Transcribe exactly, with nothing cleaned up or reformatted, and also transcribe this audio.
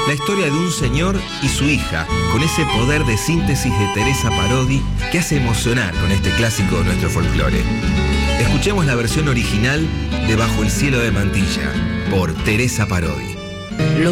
La historia de un señor y su hija, con ese poder de síntesis de Teresa Parodi que hace emocionar con este clásico de nuestro folclore. Escuchemos la versión original de Bajo el cielo de Mantilla, por Teresa Parodi.